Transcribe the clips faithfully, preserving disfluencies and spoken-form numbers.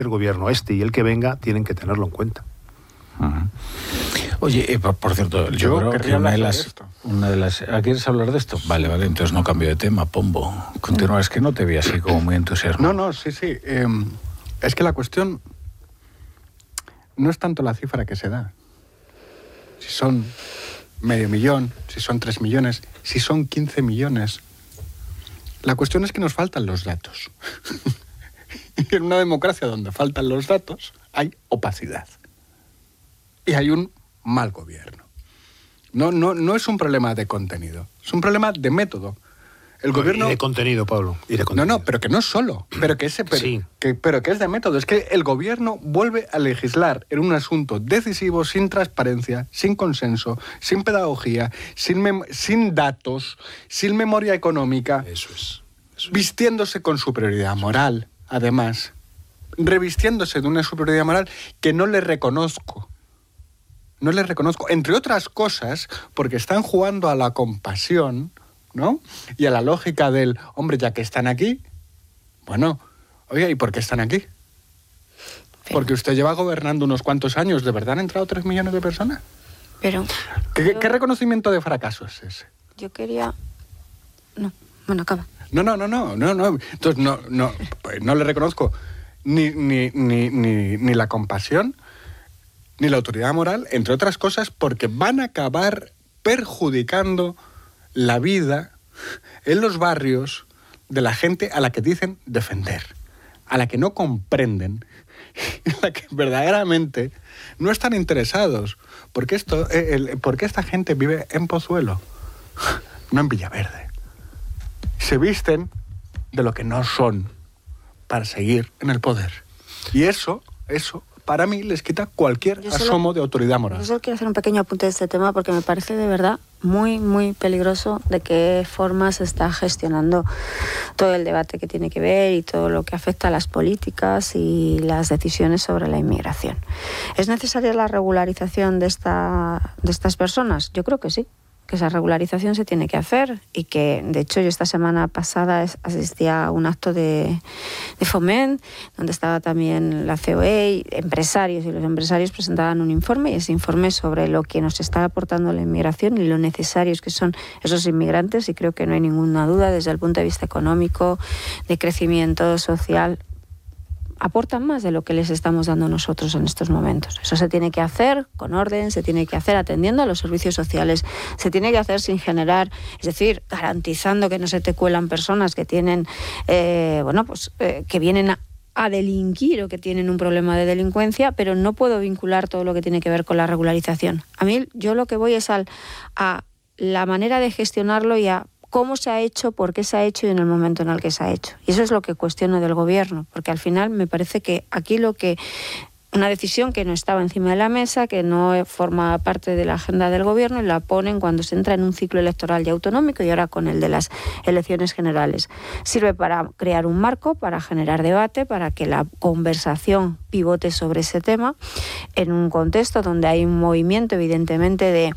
el gobierno este y el que venga tienen que tenerlo en cuenta. Uh-huh. Oye, eh, por, por cierto, yo, yo creo que una de las, una de las... ¿Quieres hablar de esto? Vale, vale, entonces no cambio de tema, Pombo. Continúa, es que no te vi así como muy entusiasmado. No, no, sí, sí. Eh, es que la cuestión no es tanto la cifra que se da. Si son medio millón, si son tres millones, si son quince millones. La cuestión es que nos faltan los datos. Y en una democracia donde faltan los datos, hay opacidad. Y hay un mal gobierno. No, no, no es un problema de contenido, es un problema de método. El gobierno... Y de contenido, Pablo. Y de contenido. No, no, pero que no es solo, pero que, ese, pero, sí. que, pero que es de método. Es que el gobierno vuelve a legislar en un asunto decisivo, sin transparencia, sin consenso, sin pedagogía, sin, mem- sin datos, sin memoria económica. Eso es. Eso es. Vistiéndose con superioridad moral, además. Revistiéndose de una superioridad moral que no le reconozco. No le reconozco. Entre otras cosas, porque están jugando a la compasión, ¿no? Y a la lógica del, hombre, ya que están aquí, bueno, oye, ¿y por qué están aquí? Pero, porque usted lleva gobernando unos cuantos años, ¿de verdad han entrado tres millones de personas? Pero... ¿Qué, pero, ¿qué reconocimiento de fracaso es ese? Yo quería... No, bueno, acaba. No, no, no, no, no, no. Entonces, no, no, pues no le reconozco ni, ni, ni, ni, ni la compasión, ni la autoridad moral, entre otras cosas, porque van a acabar perjudicando la vida en los barrios de la gente a la que dicen defender, a la que no comprenden, a la que verdaderamente no están interesados, porque, esto, el, porque esta gente vive en Pozuelo, no en Villaverde. Se visten de lo que no son para seguir en el poder. Y eso, eso... para mí les quita cualquier solo, asomo de autoridad moral. Yo solo quiero hacer un pequeño apunte de este tema porque me parece de verdad muy, muy peligroso de qué forma se está gestionando todo el debate que tiene que ver y todo lo que afecta a las políticas y las decisiones sobre la inmigración. ¿Es necesaria la regularización de, esta, de estas personas? Yo creo que sí, que esa regularización se tiene que hacer y que, de hecho, yo esta semana pasada asistía a un acto de, de Foment, donde estaba también la C O E, empresarios, y los empresarios presentaban un informe, y ese informe sobre lo que nos está aportando la inmigración y lo necesarios que son esos inmigrantes, y creo que no hay ninguna duda desde el punto de vista económico, de crecimiento social, aportan más de lo que les estamos dando nosotros en estos momentos. Eso se tiene que hacer con orden, se tiene que hacer atendiendo a los servicios sociales, se tiene que hacer sin generar, es decir, garantizando que no se te cuelan personas que tienen, eh, bueno, pues eh, que vienen a, a delinquir o que tienen un problema de delincuencia, pero no puedo vincular todo lo que tiene que ver con la regularización. A mí, yo lo que voy es al, a la manera de gestionarlo y a cómo se ha hecho, por qué se ha hecho y en el momento en el que se ha hecho. Y eso es lo que cuestiono del gobierno, porque al final me parece que aquí lo que... Una decisión que no estaba encima de la mesa, que no forma parte de la agenda del gobierno, y la ponen cuando se entra en un ciclo electoral ya autonómico y ahora con el de las elecciones generales. Sirve para crear un marco, para generar debate, para que la conversación pivote sobre ese tema en un contexto donde hay un movimiento evidentemente de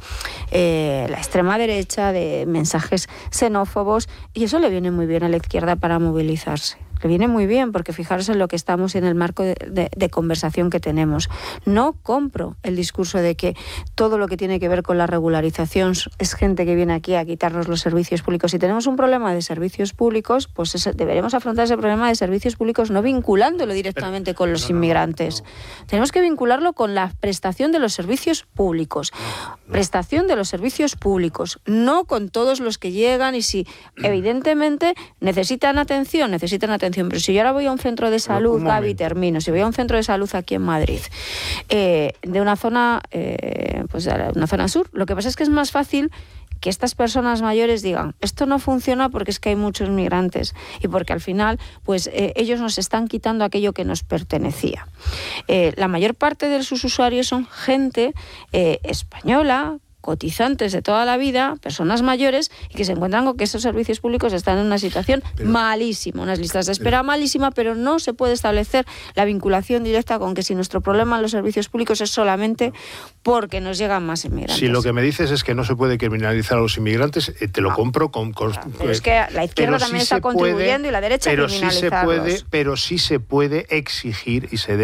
eh, la extrema derecha, de mensajes xenófobos, y eso le viene muy bien a la izquierda para movilizarse. Le viene muy bien, porque fijaros en lo que estamos y en el marco de, de, de conversación que tenemos. No compro el discurso de que todo lo que tiene que ver con la regularización es gente que viene aquí a quitarnos los servicios públicos. Si tenemos un problema de servicios públicos, pues ese, deberemos afrontar ese problema de servicios públicos no vinculándolo directamente Pero, con los no, inmigrantes. No, no, no. Tenemos que vincularlo con la prestación de los servicios públicos. No, no. Prestación de los servicios públicos, no con todos los que llegan y si evidentemente necesitan atención, necesitan atención. Pero si yo ahora voy a un centro de salud, Gaby, termino, si voy a un centro de salud aquí en Madrid, eh, de una zona, eh, pues de una zona sur, lo que pasa es que es más fácil que estas personas mayores digan, esto no funciona porque es que hay muchos migrantes y porque al final, pues eh, ellos nos están quitando aquello que nos pertenecía. Eh, la mayor parte de sus usuarios son gente eh, española, cotizantes de toda la vida, personas mayores, y que se encuentran con que esos servicios públicos están en una situación pero, malísima, unas listas de espera pero, malísima, pero no se puede establecer la vinculación directa con que si nuestro problema en los servicios públicos es solamente porque nos llegan más inmigrantes. Si lo que me dices es que no se puede criminalizar a los inmigrantes, eh, te lo no. compro con... con pero es que la izquierda también sí está contribuyendo puede, y la derecha pero criminalizarlos. Sí se puede, pero sí se puede exigir y se debe